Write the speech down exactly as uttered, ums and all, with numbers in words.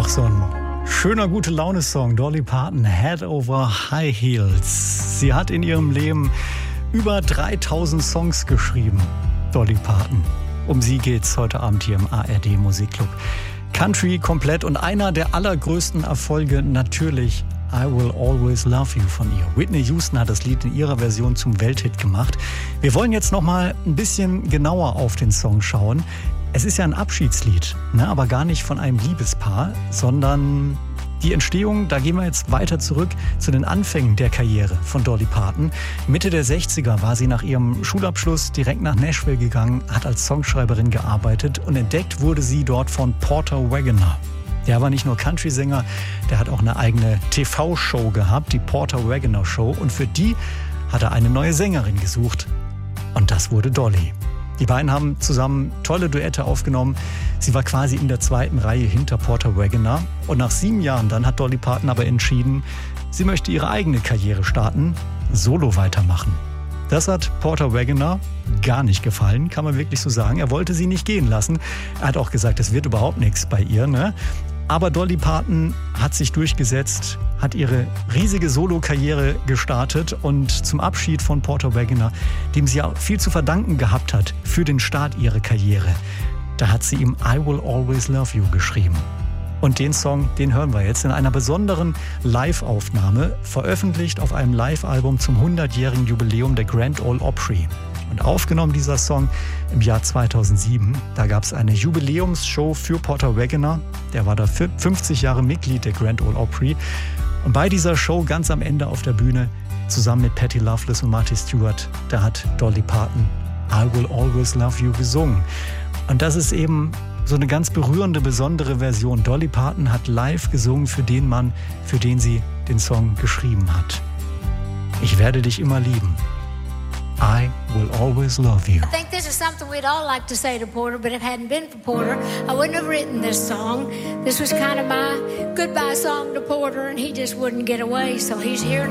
Auch so ein schöner Gute-Laune-Song. Dolly Parton, Head Over High Heels. Sie hat in ihrem Leben über dreitausend Songs geschrieben. Dolly Parton. Um sie geht's heute Abend hier im A R D Musikclub. Country komplett und einer der allergrößten Erfolge natürlich I Will Always Love You von ihr. Whitney Houston hat das Lied in ihrer Version zum Welthit gemacht. Wir wollen jetzt noch mal ein bisschen genauer auf den Song schauen. Es ist ja ein Abschiedslied, ne, aber gar nicht von einem Liebespaar, sondern die Entstehung, da gehen wir jetzt weiter zurück zu den Anfängen der Karriere von Dolly Parton. Mitte der sechziger war sie nach ihrem Schulabschluss direkt nach Nashville gegangen, hat als Songschreiberin gearbeitet und entdeckt wurde sie dort von Porter Wagoner. Der war nicht nur Country-Sänger, der hat auch eine eigene T V-Show gehabt, die Porter Wagoner Show. Und für die hat er eine neue Sängerin gesucht. Und das wurde Dolly. Die beiden haben zusammen tolle Duette aufgenommen. Sie war quasi in der zweiten Reihe hinter Porter Wagoner. Und nach sieben Jahren dann hat Dolly Parton aber entschieden, sie möchte ihre eigene Karriere starten, solo weitermachen. Das hat Porter Wagoner gar nicht gefallen, kann man wirklich so sagen. Er wollte sie nicht gehen lassen. Er hat auch gesagt, es wird überhaupt nichts bei ihr, ne? Aber Dolly Parton hat sich durchgesetzt, hat ihre riesige Solo-Karriere gestartet und zum Abschied von Porter Wagoner, dem sie ja viel zu verdanken gehabt hat für den Start ihrer Karriere, da hat sie ihm I Will Always Love You geschrieben. Und den Song, den hören wir jetzt in einer besonderen Live-Aufnahme, veröffentlicht auf einem Live-Album zum hundertjährigen Jubiläum der Grand Ole Opry. Und aufgenommen dieser Song im Jahr zweitausendsieben. Da gab es eine Jubiläumsshow für Porter Wagoner. Der war da fünfzig Jahre Mitglied der Grand Ole Opry. Und bei dieser Show ganz am Ende auf der Bühne, zusammen mit Patti Loveless und Marty Stewart, da hat Dolly Parton I Will Always Love You gesungen. Und das ist eben so eine ganz berührende, besondere Version. Dolly Parton hat live gesungen für den Mann, für den sie den Song geschrieben hat. Ich werde dich immer lieben. I will always love you. I think this is something we'd all like to say to Porter, but if it hadn't been for Porter, I wouldn't have written this song. This was kind of my goodbye song to Porter, and he just wouldn't get away, so he's here